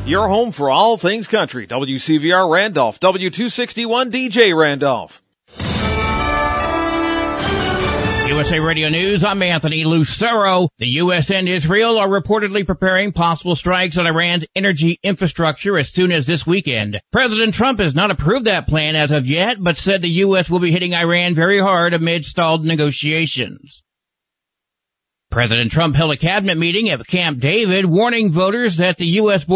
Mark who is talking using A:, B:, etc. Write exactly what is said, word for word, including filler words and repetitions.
A: Your home for all things country. W C V R Randolph, W two sixty-one D J Randolph.
B: U S A Radio News, I'm Anthony Lucero. The U S and Israel are reportedly preparing possible strikes on Iran's energy infrastructure as soon as this weekend. President Trump has not approved that plan as of yet, but said the U S will be hitting Iran very hard amid stalled negotiations. President Trump held a cabinet meeting at Camp David, warning voters that the U S